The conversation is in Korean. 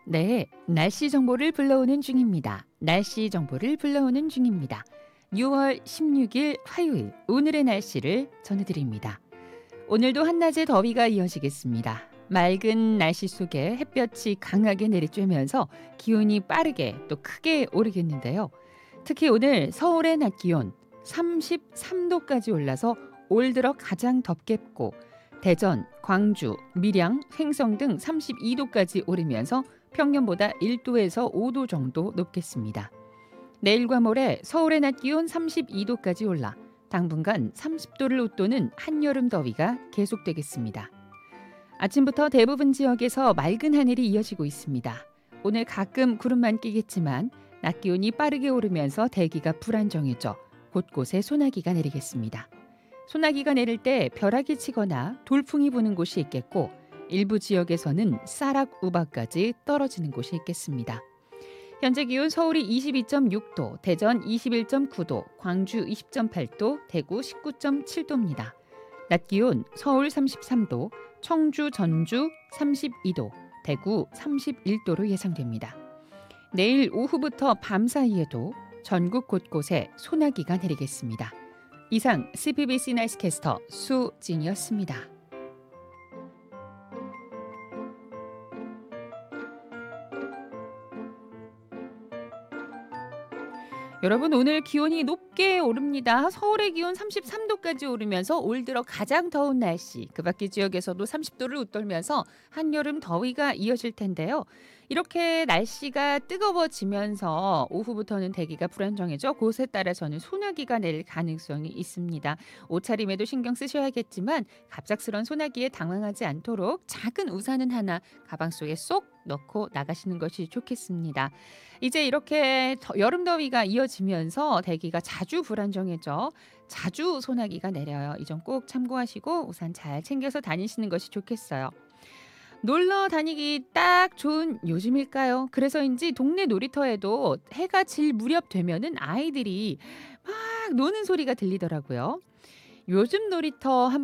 네, 날씨 정보를 불러오는 중입니다. 날씨 정보를 불러오는 중입니다. 6월 16일 화요일 오늘의 날씨를 전해드립니다. 오늘도 한낮에 더위가 이어지겠습니다. 맑은 날씨 속에 햇볕이 강하게 내리쬐면서 기온이 빠르게 또 크게 오르겠는데요. 특히 오늘 서울의 낮 기온 33도까지 올라서 올 들어 가장 덥겠고 대전, 광주, 밀양, 횡성 등 32도까지 오르면서 평년보다 1도에서 5도 정도 높겠습니다. 내일과 모레 서울의 낮 기온 32도까지 올라 당분간 30도를 웃도는 한여름 더위가 계속되겠습니다. 아침부터 대부분 지역에서 맑은 하늘이 이어지고 있습니다. 오늘 가끔 구름만 끼겠지만 낮 기온이 빠르게 오르면서 대기가 불안정해져 곳곳에 소나기가 내리겠습니다. 소나기가 내릴 때 벼락이 치거나 돌풍이 부는 곳이 있겠고 일부 지역에서는 쌀락 우박까지 떨어지는 곳이 있겠습니다. 현재 기온 서울이 22.6도, 대전 21.9도, 광주 20.8도, 대구 19.7도입니다. 낮 기온 서울 33도, 청주, 전주 32도, 대구 31도로 예상됩니다. 내일 오후부터 밤 사이에도 전국 곳곳에 소나기가 내리겠습니다. 이상 CBBC 날씨캐스터 수진이었습니다. 여러분 오늘 기온이 높게 오릅니다. 서울의 기온 33도까지 오르면서 올 들어 가장 더운 날씨. 그 밖의 지역에서도 30도를 웃돌면서 한여름 더위가 이어질 텐데요. 이렇게 날씨가 뜨거워지면서 오후부터는 대기가 불안정해져 곳에 따라서는 소나기가 내릴 가능성이 있습니다. 옷차림에도 신경 쓰셔야겠지만 갑작스런 소나기에 당황하지 않도록 작은 우산은 하나 가방 속에 쏙 넣고 나가시는 것이 좋겠습니다. 이제 이렇게 여름 더위가 이어지면서 대기가 자주 불안정해져 자주 소나기가 내려요. 이 점 꼭 참고하시고 우산 잘 챙겨서 다니시는 것이 좋겠어요. 놀러 다니기 딱 좋은 요즘일까요? 그래서인지 동네 놀이터에도 해가 질 무렵 되면은 아이들이 막 노는 소리가 들리더라고요. 요즘 놀이터